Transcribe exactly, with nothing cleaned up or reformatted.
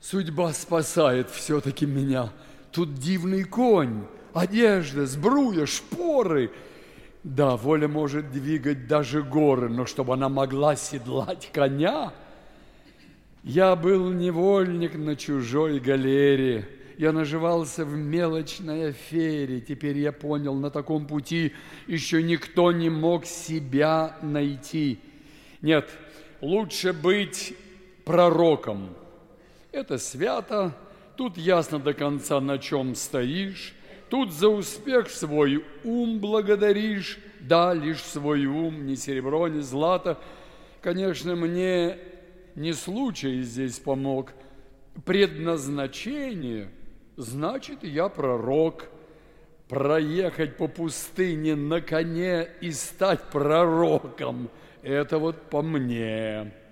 Судьба спасает все-таки меня. Тут дивный конь, одежда, сбруя, шпоры. Да, воля может двигать даже горы, но чтобы она могла седлать коня. Я был невольник на чужой галере. Я наживался в мелочной афере. Теперь я понял, на таком пути еще никто не мог себя найти. Нет, лучше быть пророком. Это свято. Тут ясно до конца, на чем стоишь. Тут за успех свой ум благодаришь. Да, лишь свой ум, ни серебро, ни злато. Конечно, мне не случай здесь помог. Предназначение, значит, я пророк. Проехать по пустыне на коне и стать пророком – это вот по мне.